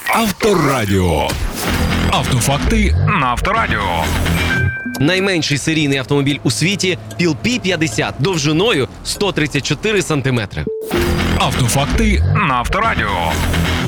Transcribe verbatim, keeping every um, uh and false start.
Авторадіо. Автофакти на Авторадіо. Найменший серійний автомобіль у світі – пі ел пі п'ятдесят, довжиною сто тридцять чотири сантиметри. Автофакти на Авторадіо.